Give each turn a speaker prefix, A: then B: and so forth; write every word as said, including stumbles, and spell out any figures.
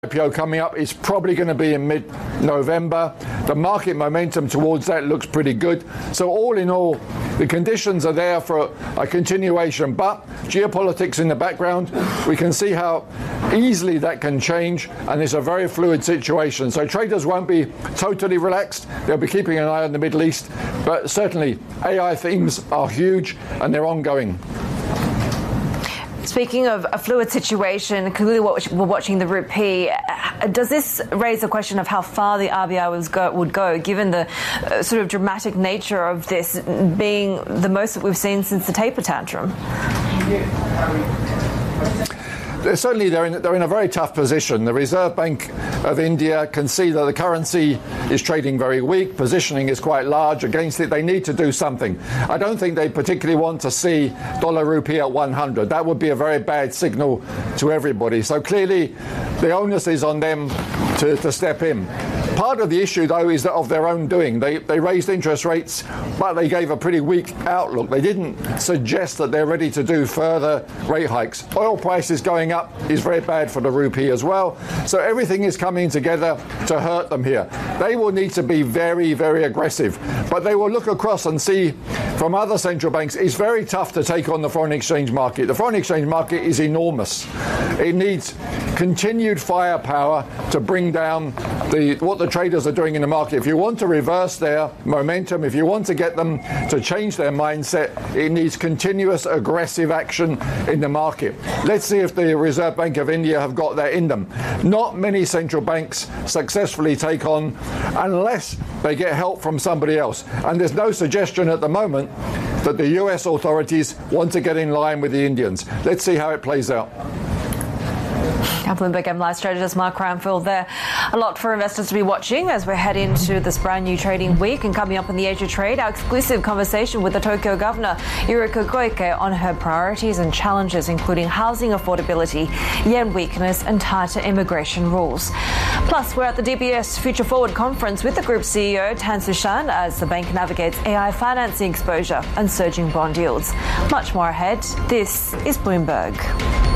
A: I P O coming up. It's probably going to be in mid-November. The market momentum towards that looks pretty good. So all in all, the conditions are there for a continuation, but geopolitics in the background, we can see how easily that can change, and it's a very fluid situation. So traders won't be totally relaxed. They'll be keeping an eye on the Middle East, but certainly A I themes are huge and they're ongoing.
B: Speaking of a fluid situation, clearly we're watching the rupee. Does this raise the question of how far the R B I was go, would go, given the uh, sort of dramatic nature of this being the most that we've seen since the taper tantrum?
A: Certainly, they're in, they're in a very tough position. The Reserve Bank of India can see that the currency is trading very weak. Positioning is quite large against it. They need to do something. I don't think they particularly want to see dollar rupee at one hundred. That would be a very bad signal to everybody. So clearly, the onus is on them to, to step in. Part of the issue, though, is that of their own doing. They, they raised interest rates, but they gave a pretty weak outlook. They didn't suggest that they're ready to do further rate hikes. Oil prices going up is very bad for the rupee as well. So everything is coming together to hurt them here. They will need to be very, very aggressive. But they will look across and see from other central banks, it's very tough to take on the foreign exchange market. The foreign exchange market is enormous. It needs continued firepower to bring down the what the traders are doing in the market. If you want to reverse their momentum, if you want to get them to change their mindset, it needs continuous aggressive action in the market. Let's see if the Reserve Bank of India have got that in them. Not many central banks successfully take on unless they get help from somebody else. And there's no suggestion at the moment that the U S authorities want to get in line with the Indians. Let's see how it plays out.
B: Bloomberg M Live strategist Mark Cranfield there. A lot for investors to be watching as we head into this brand new trading week. And coming up in the Asia Trade, our exclusive conversation with the Tokyo Governor, Yuriko Koike, on her priorities and challenges, including housing affordability, yen weakness and tighter immigration rules. Plus, we're at the D B S Future Forward Conference with the Group C E O, Tan Su Shan, as the bank navigates A I financing exposure and surging bond yields. Much more ahead. This is Bloomberg.